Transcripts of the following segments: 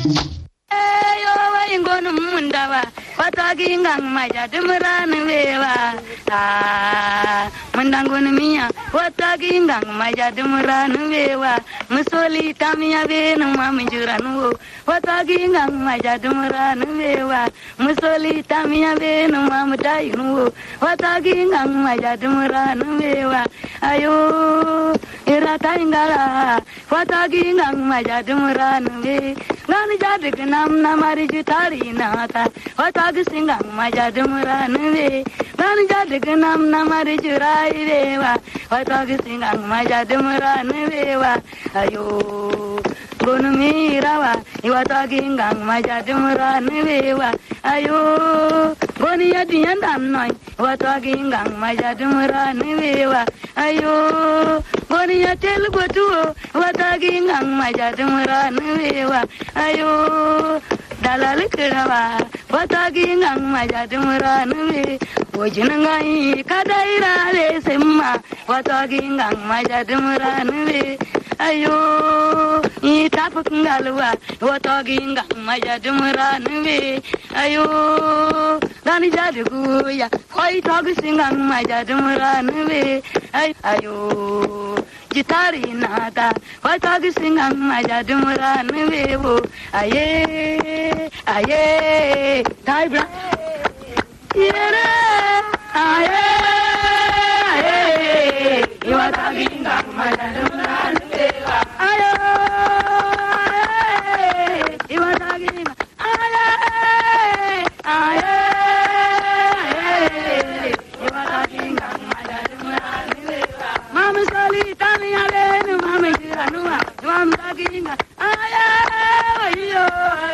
Ingon mundawa watagi ngang maja dumran wewa mundangun miya watagi ngang maja dumran wewa musoli tamia be no mamjuran wo watagi ngang maja dumran wewa musoli tamia be no mamdayin wo watagi ngang maja dumran wewa ayo irata ingala watagi ngang maja dumran we ngani jadik nam namari jutari nata watag singang maja dumran we ngani jadik nam namari jurai wewa watag singang maja dumran wewa ayo gun mirawa watag ingang maja dumran wewa ayo goni yadiyan damnoy watag ingang maja dumran wewa ayo goni yatel gotu watag ingang maja dumran wewa ayo dalal kirawa watagi ngang maja dumran we wojinangai kadaira le semma watagi ngang maja dumran we ayo I tapak ngalwa watagi ngang maja dumran we ayo dani jadugu ya koi tagi singang maja dumran we ayo jitari nata watagi singang maja dumran we wo aye aye taibra yere aye aye watagi ngang maja dumran we ayo aye watagi aye aye watagi ngang maja dumran we mama sali tani ale no mama jiranua duam daginga aya ayo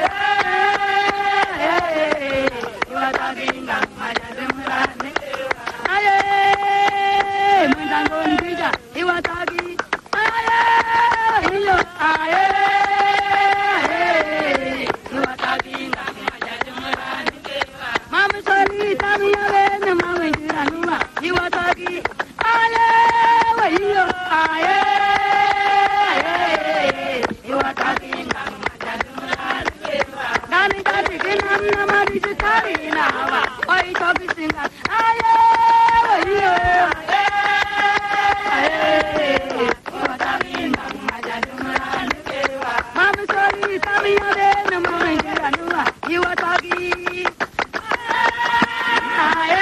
aye wataginga maja dumran aye mundangon bija iwatagi aye ayo aye wataginga maja dumran mama sali tani ale no mama jiranua iwatagi aye ayo aye watagi ngang maja dumran dani jadi kinam namari jutari nawa oi togi singa aye ayo watagi ngang maja dumran mama sori tami ade namai jiranua iwatagi aye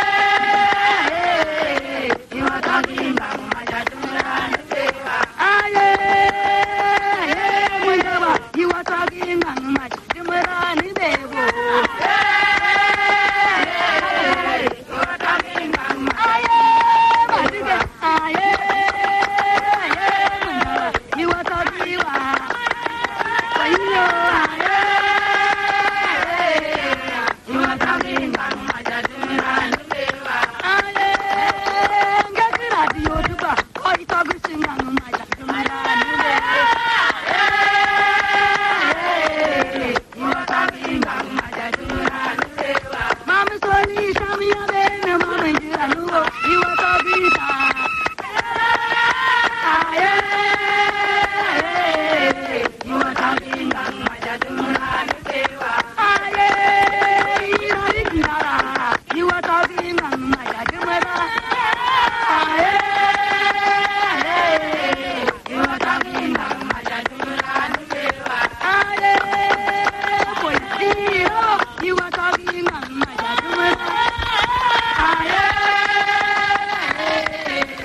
watagi ngang maja dumran aye mundawa iwatagi ngang maja